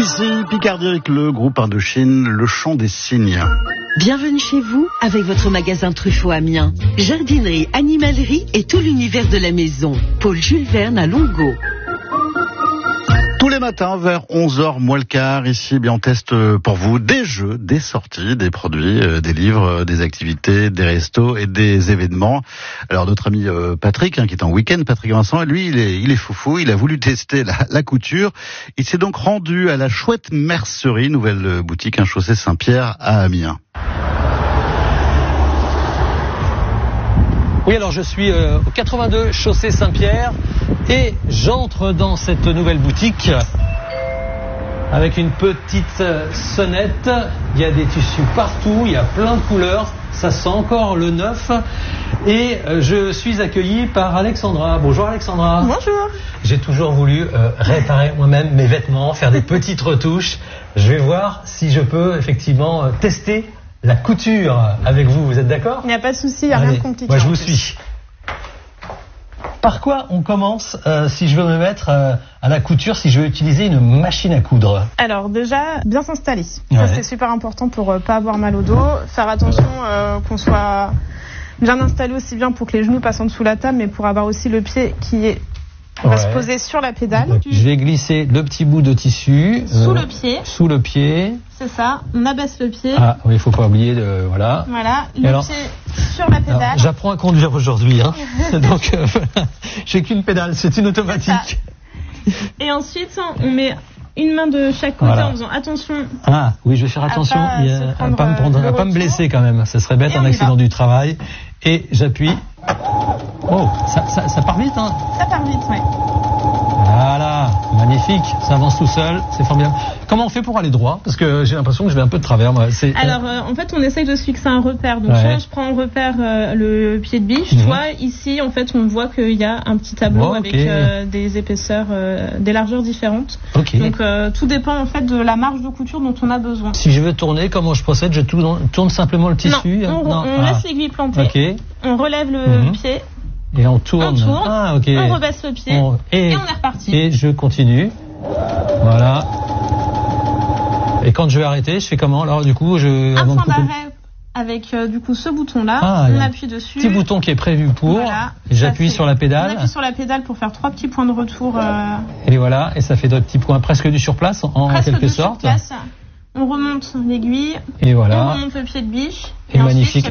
Ici Picardie avec le groupe Indochine, le chant des cygnes. Bienvenue chez vous avec votre magasin Truffaut Amiens. Jardinerie, animalerie et tout l'univers de la maison. Paul Jules Verne à Longo. Tous les matins vers 11h moins le quart, ici on teste pour vous des jeux, des sorties, des produits, des livres, des activités, des restos et des événements. Alors notre ami Patrick, qui est en week-end, Patrick Vincent, lui il est foufou, il a voulu tester la couture. Il s'est donc rendu à la Chouette Mercerie, nouvelle boutique, chaussée Saint-Pierre à Amiens. Oui, alors je suis au 82 chaussée Saint-Pierre et j'entre dans cette nouvelle boutique avec une petite sonnette. Il y a des tissus partout, il y a plein de couleurs, ça sent encore le neuf. Et je suis accueilli par Alexandra. Bonjour Alexandra. Bonjour. J'ai toujours voulu réparer moi-même mes vêtements, faire des petites retouches. Je vais voir si je peux effectivement tester la couture avec vous. Vous êtes d'accord ? Il n'y a pas de souci, il n'y a rien de compliqué. Moi, je vous suis. Par quoi on commence si je veux me mettre à la couture, si je veux utiliser une machine à coudre ? Alors déjà, bien s'installer. Ouais. Ça, c'est super important pour pas avoir mal au dos. Faire attention qu'on soit bien installé aussi bien pour que les genoux passent en dessous de la table, mais pour avoir aussi le pied qui va se poser sur la pédale. Je vais glisser le petit bout de tissu Sous le pied. Sous le pied. C'est ça. On abaisse le pied. Ah oui, il faut pas oublier de voilà. Voilà. Et Le alors, pied sur la pédale. J'apprends à conduire aujourd'hui, donc j'ai qu'une pédale, c'est une automatique. Et ensuite, on met une main de chaque côté en faisant attention. Ah oui, je vais faire attention à pas me blesser quand même. Ça serait bête, un accident du travail. Et j'appuie. Oh, ça part vite, hein ? Ça part vite, oui. Voilà, magnifique, ça avance tout seul, c'est formidable. Comment on fait pour aller droit ? Parce que j'ai l'impression que je vais un peu de travers, moi. Alors, en fait, on essaye de se fixer un repère. Donc, soit je prends en repère le pied de biche, soit ici, en fait, on voit qu'il y a un petit tableau avec des épaisseurs, des largeurs différentes. Donc, tout dépend, en fait, de la marge de couture dont on a besoin. Si je veux tourner, comment je procède ? Je tourne simplement le tissu ? On laisse l'aiguille plantée, on relève le pied. Et on tourne. On rebaisse le pied et on est reparti. Et je continue. Voilà. Et quand je vais arrêter, je fais comment ? Alors du coup, un point d'arrêt avec du coup ce bouton-là. On appuie dessus. Petit bouton qui est prévu pour. Voilà. J'appuie sur la pédale. On appuie sur la pédale pour faire 3 petits points de retour. Et voilà. Et ça fait 2 petits points presque du surplace en quelque sorte. Surplace. On remonte l'aiguille. Et voilà. On remonte le pied de biche. Et magnifique.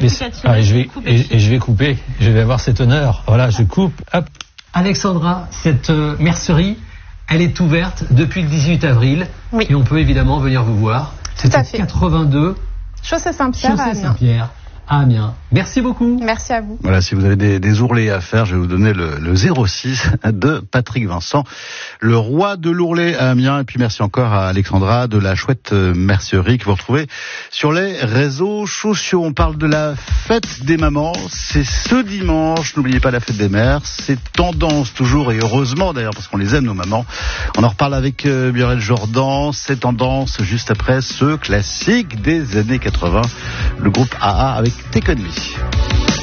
Je vais couper. Je vais avoir cette honneur. Voilà, je coupe. Hop. Alexandra, cette mercerie, elle est ouverte depuis le 18 avril. Oui. Et on peut évidemment venir vous voir. C'est à 82 chaussée Saint-Pierre à Amiens. Merci beaucoup. Merci à vous. Voilà, si vous avez des ourlets à faire, je vais vous donner le 06 de Patrick Vincent, le roi de l'ourlet à Amiens. Et puis merci encore à Alexandra de la Chouette Mercerie que vous retrouvez sur les réseaux sociaux. On parle de la fête des mamans. C'est ce dimanche. N'oubliez pas la fête des mères. C'est tendance toujours et heureusement d'ailleurs parce qu'on les aime nos mamans. On en reparle avec Muriel Jordan. C'est tendance juste après ce classique des années 80. Le groupe AA avec Take On Me.